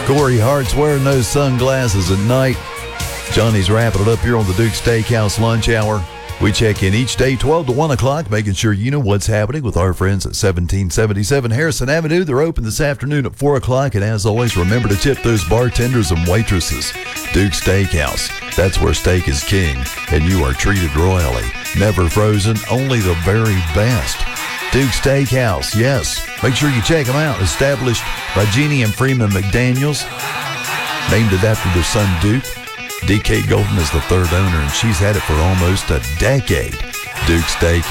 Corey Hart's wearing those sunglasses at night. Johnny's wrapping it up here on the Duke Steakhouse Lunch Hour. We check in each day 12 to 1 o'clock, making sure you know what's happening with our friends at 1777 Harrison Avenue. They're open this afternoon at 4 o'clock. And as always, remember to tip those bartenders and waitresses. Duke Steakhouse, that's where steak is king, and you are treated royally. Never frozen, only the very best. Duke Steakhouse, yes. Make sure you check them out. Established by Jeannie and Freeman McDaniels. Named it after their son, Duke. D.K. Golden is the third owner, and she's had it for almost a decade. Duke Steakhouse.